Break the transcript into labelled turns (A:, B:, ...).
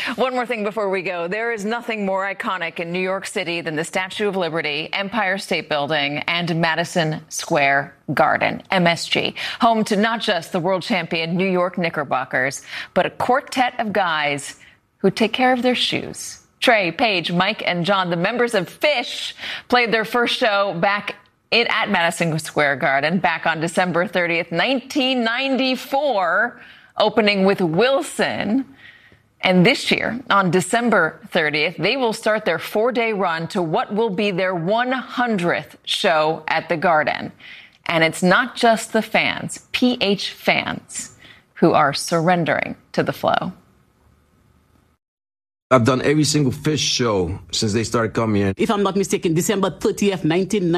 A: One more thing before we go. There is nothing more iconic in New York City than the Statue of Liberty, Empire State Building, and Madison Square Garden, MSG, home to not just the world champion New York Knickerbockers, but a quartet of guys who take care of their shoes. Trey, Paige, Mike, and John, the members of Phish, played their first show back at Madison Square Garden back on December 30th, 1994, opening with Wilson. And this year, on December 30th, they will start their 4-day run to what will be their 100th show at the Garden. And it's not just the fans, PH fans, who are surrendering to the flow.
B: I've done every single Phish show since they started coming in.
C: If I'm not mistaken, December 30th, 1990.